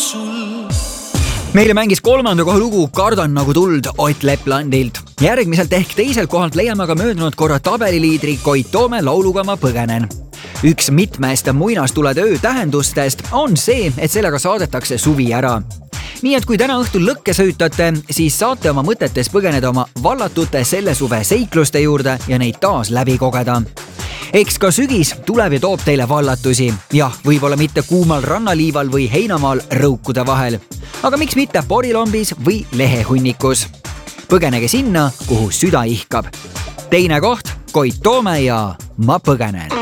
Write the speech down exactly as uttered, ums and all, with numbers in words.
sul. Meile mängis kolmanda koha lugu Kardan nagu tuld Ott Leplandilt. Järgmiselt ehk teiselt kohalt leiame aga möödunud korra tabeliliidri Koit Toome lauluga Ma põgenen. Üks mitmest muinastulede öö tähendustest on see, et sellega saadetakse suvi ära. Nii et kui täna õhtul lõkke söötate, siis saate oma mõtetes põgeneda oma vallatute selle suve seikluste juurde ja neid taas läbi kogeda. Eks ka sügis tuleb ja toob teile vallatusi. Jah, võib-olla mitte kuumal rannaliival või heinamaal rõukude vahel. Aga miks mitte porilombis või lehehunnikus? Põgenege sinna, kuhu süda ihkab. Teine koht, Koit Toome ja Ma põgenen.